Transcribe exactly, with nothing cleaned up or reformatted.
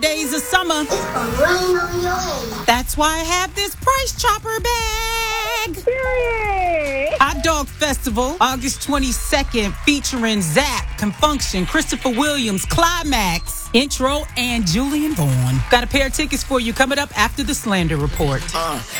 Days of summer. That's why I have this Price Chopper bag. Yay! Hot Dog Festival, August twenty-second, featuring Zap, Confunction, Christopher Williams, Climax, Intro, and Julian Vaughn. Got a pair of tickets for you coming up after the Slander Report. Uh,